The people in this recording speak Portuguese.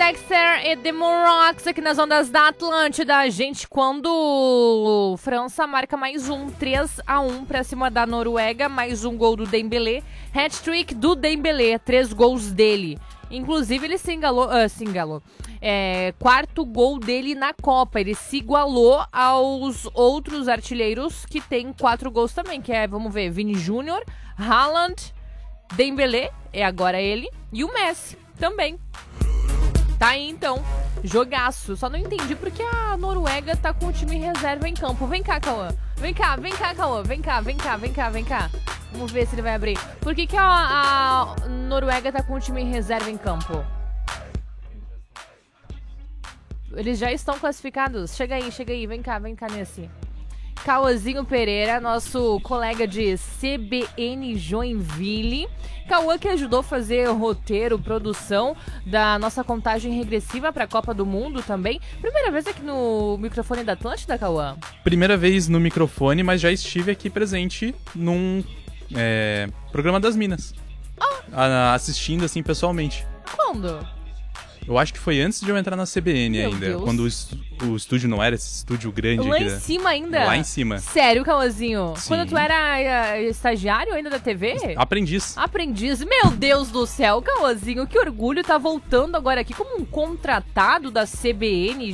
Dexter e The Morox aqui nas ondas da Atlântida. Gente, quando França marca mais 3-1 pra cima da Noruega, mais um gol do Dembélé, hat-trick do Dembélé, 3 gols dele. Inclusive ele se engalou, quarto gol dele na Copa, ele se igualou aos outros artilheiros que tem 4 gols também, que é, vamos ver, Vini Júnior, Haaland, Dembélé, agora ele, e o Messi também. Tá aí então, jogaço. Só não entendi porque a Noruega tá com o time reserva em campo. Vem cá, Cauã. Vem cá, Cauã. Vem cá. Vamos ver se ele vai abrir. Por que a Noruega tá com o time reserva em campo? Eles já estão classificados. Chega aí. Vem cá nesse. Cauãzinho Pereira, nosso colega de CBN Joinville. Cauã que ajudou a fazer roteiro, produção da nossa contagem regressiva para a Copa do Mundo também. Primeira vez aqui no microfone da Atlântida, Cauã? Primeira vez no microfone, mas já estive aqui presente num programa das Minas. Assistindo assim pessoalmente. Quando? Eu acho que foi antes de eu entrar na CBN. Meu ainda. Deus. Quando o estúdio não era esse estúdio grande. Lá em cima ainda? Lá em cima. Sério, Cauãzinho? Sim. Quando tu era estagiário ainda da TV? Aprendiz. Meu Deus do céu, Cauãzinho, que orgulho, tá voltando agora aqui como um contratado da CBN.